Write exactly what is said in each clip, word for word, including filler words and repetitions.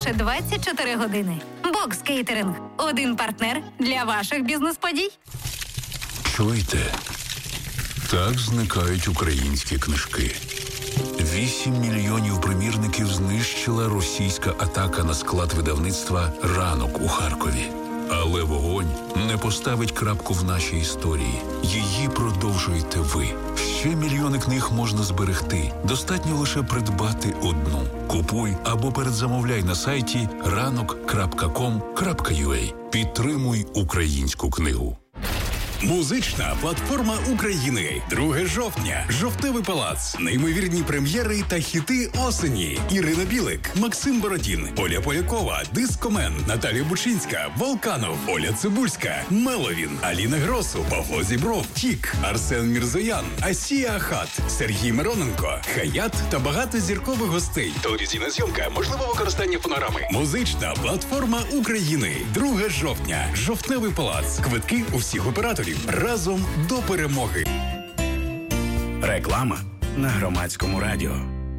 лише двадцять чотири години. Бокс Кейтеринг – один партнер для ваших бізнес-подій. Чуєте? Так зникають українські книжки. Вісім мільйонів примірників знищила російська атака на склад видавництва «Ранок» у Харкові. Але вогонь не поставить крапку в нашій історії. Її продовжуєте ви. Ще мільйони книг можна зберегти. Достатньо лише придбати одну. Купуй або передзамовляй на сайті ранок крапка ком крапка ю а. Підтримуй українську книгу. Музична платформа України. друге жовтня. Жовтневий палац. Неймовірні прем'єри та хіти осені. Ірина Білик, Максим Бородін, Оля Полякова, Дискомен, Наталія Бучинська, Волканов, Оля Цибульська, Меловін, Аліна Гросу, Павло Зібров, Тік, Арсен Мірзоян, Асія Ахат, Сергій Мироненко, Хаят та багато зіркових гостей. Телевізійна зйомка, можливо використання фонограми. Музична платформа України. друге жовтня. Жовтневий палац. Квитки у всіх операторів. Разом до перемоги. Реклама на Громадському радіо.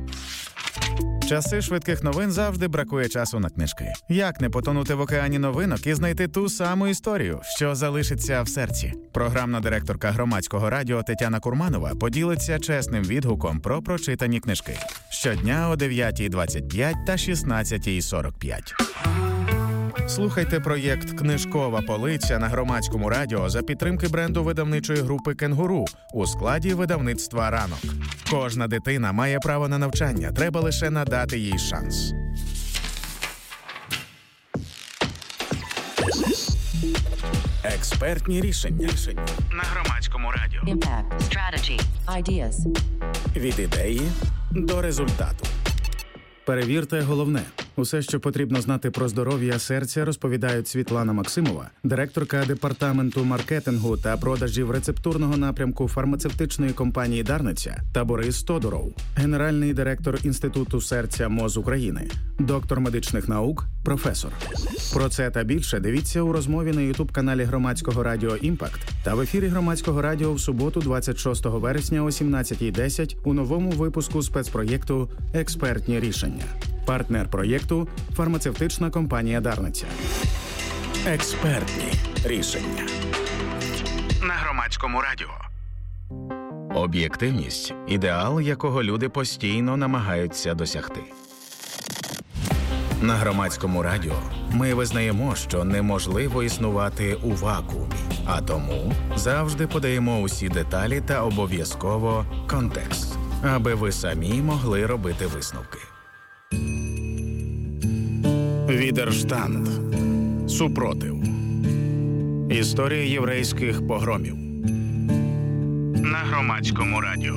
Часи швидких новин завжди бракує часу на книжки. Як не потонути в океані новинок і знайти ту саму історію, що залишиться в серці? Програмна директорка Громадського радіо Тетяна Курманова поділиться чесним відгуком про прочитані книжки. Щодня о дев'ятій двадцять п'ять та шістнадцятій сорок п'ять. Слухайте проєкт «Книжкова полиця» на Громадському радіо за підтримки бренду видавничої групи «Кенгуру» у складі видавництва «Ранок». Кожна дитина має право на навчання, треба лише надати їй шанс. Експертні рішення на Громадському радіо. Impact, strategy, ideas. Від ідеї до результату. Перевірте головне. Усе, що потрібно знати про здоров'я серця, розповідають Світлана Максимова, директорка департаменту маркетингу та продажів рецептурного напрямку фармацевтичної компанії «Дарниця», та Борис Тодуров, генеральний директор Інституту серця МОЗ України, доктор медичних наук, професор. Про це та більше дивіться у розмові на ютуб-каналі Громадського радіо «Імпакт» та в ефірі Громадського радіо в суботу двадцять шостого вересня о сімнадцятій десять у новому випуску спецпроєкту «Експертні рішення». Партнер проєкту – фармацевтична компанія «Дарниця». Експертні рішення. На Громадському радіо. Об'єктивність – ідеал, якого люди постійно намагаються досягти. На Громадському радіо ми визнаємо, що неможливо існувати у вакуумі, а тому завжди подаємо усі деталі та обов'язково контекст, аби ви самі могли робити висновки. Відерштанд. Супротив. Історія єврейських погромів. На Громадському радіо.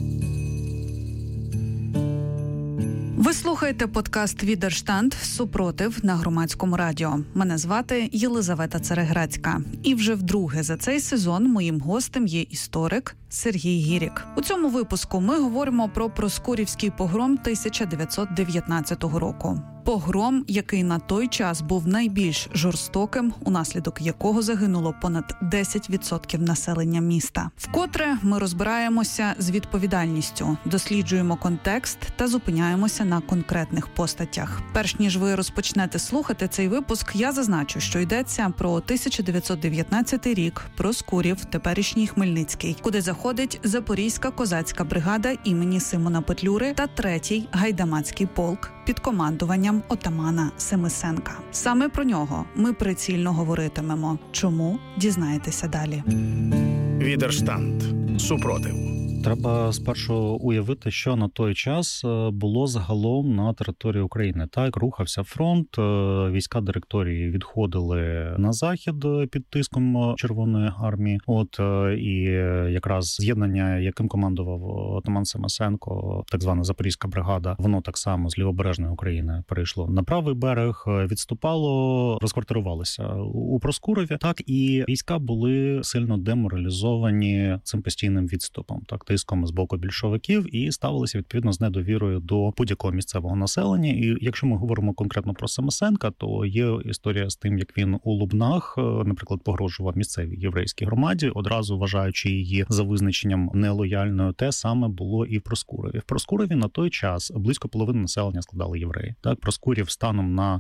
Ви слухаєте подкаст «Відерштанд. Супротив» на Громадському радіо. Мене звати Єлизавета Цереграцька. І вже вдруге за цей сезон моїм гостем є історик Сергій Гірік. У цьому випуску ми говоримо про Проскурівський погром тисяча дев'ятсот дев'ятнадцятого року. Погром, який на той час був найбільш жорстоким, унаслідок якого загинуло понад десять відсотків населення міста. Вкотре ми розбираємося з відповідальністю, досліджуємо контекст та зупиняємося на конкретних постатях. Перш ніж ви розпочнете слухати цей випуск, я зазначу, що йдеться про тисяча дев'ятсот дев'ятнадцятий рік, Проскурів, теперішній Хмельницький, куди заходить Запорізька козацька бригада імені Симона Петлюри та третій гайдамацький полк під командуванням отамана Семисенка. Саме про нього ми прицільно говоритимемо. Чому? Дізнаєтеся далі. Відерштанд. Супротив. Треба спершу уявити, що на той час було загалом на території України. Так, рухався фронт, війська директорії відходили на захід під тиском Червоної армії. От і якраз з'єднання, яким командував отаман Семисенко, так звана Запорізька бригада, воно так само з лівобережної України перейшло на правий берег, відступало, розквартирувалося у Проскурові. Так, і війська були сильно деморалізовані цим постійним відступом. Так, тиском з боку більшовиків і ставилися відповідно з недовірою до будь-якого місцевого населення. І якщо ми говоримо конкретно про Семисенка, то є історія з тим, як він у Лубнах, наприклад, погрожував місцевій єврейській громаді, одразу вважаючи її за визначенням нелояльною. Те саме було і в Проскурові. В Проскурові на той час близько половини населення складали євреї. Так, Проскурів станом на